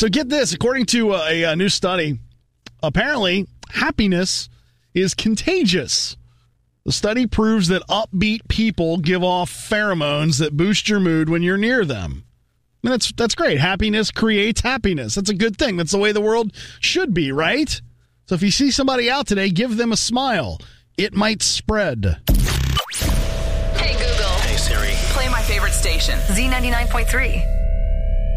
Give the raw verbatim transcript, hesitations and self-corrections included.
So get this. According to a, a new study, apparently happiness is contagious. The study proves that upbeat people give off pheromones that boost your mood when you're near them. I mean, that's, that's great. Happiness creates happiness. That's a good thing. That's the way the world should be, right? So if you see somebody out today, give them a smile. It might spread. Hey, Google. Hey, Siri. Play my favorite station. Z ninety-nine point three.